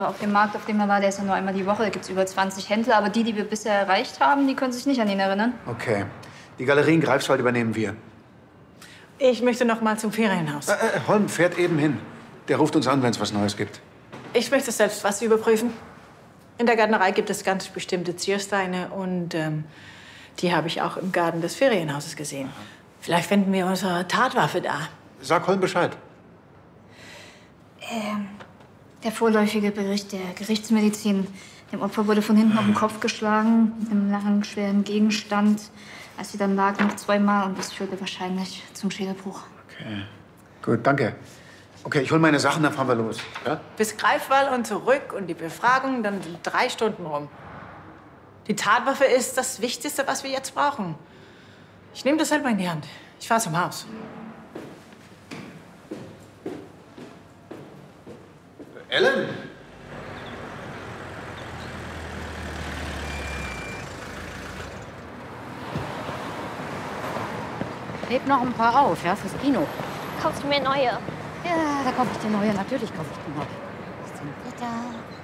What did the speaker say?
Auf dem Markt, auf dem er war, der ist ja nur einmal die Woche. Da gibt es über 20 Händler. Aber die wir bisher erreicht haben, die können sich nicht an ihn erinnern. Okay. Die Galerie in Greifswald übernehmen wir. Ich möchte noch mal zum Ferienhaus. Holm fährt eben hin. Der ruft uns an, wenn es was Neues gibt. Ich möchte selbst was überprüfen. In der Gärtnerei gibt es ganz bestimmte Ziersteine und die habe ich auch im Garten des Ferienhauses gesehen. Vielleicht finden wir unsere Tatwaffe da. Sag Holm Bescheid. Der vorläufige Bericht der Gerichtsmedizin. Dem Opfer wurde von hinten auf den Kopf geschlagen, mit einem langen, schweren Gegenstand. Als sie dann lag, noch zweimal und das führte wahrscheinlich zum Schädelbruch. Okay. Gut, danke. Okay, ich hol meine Sachen, dann fahren wir los. Ja? Bis Greifswald und zurück und die Befragung, dann sind 3 Stunden rum. Die Tatwaffe ist das Wichtigste, was wir jetzt brauchen. Ich nehme das selber in die Hand. Ich fahre zum Haus. Ellen? Heb noch ein paar auf, ja, fürs Kino. Kaufst du mir neue? Ja, da kaufe ich dir neue. Natürlich kaufe ich dir neue. Was zum Wetter?